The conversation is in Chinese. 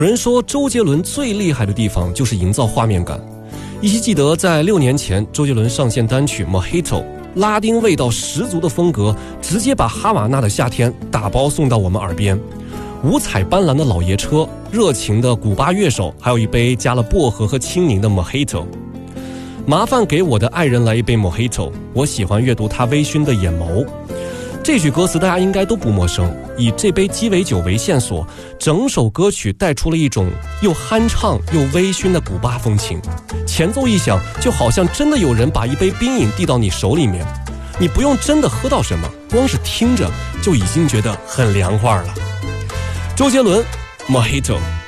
有人说周杰伦最厉害的地方就是营造画面感。依稀记得在6年前，周杰伦上线单曲 Mojito， 拉丁味道十足的风格，直接把哈瓦那的夏天打包送到我们耳边。五彩斑斓的老爷车，热情的古巴乐手，还有一杯加了薄荷和青柠的 Mojito。麻烦给我的爱人来一杯 Mojito， 我喜欢阅读他微醺的眼眸。这句歌词大家应该都不陌生，以这杯鸡尾酒为线索，整首歌曲带出了一种又酣畅又微醺的古巴风情。前奏一响，就好像真的有人把一杯冰饮递到你手里面，你不用真的喝到什么，光是听着就已经觉得很凉快了。周杰伦 Mojito。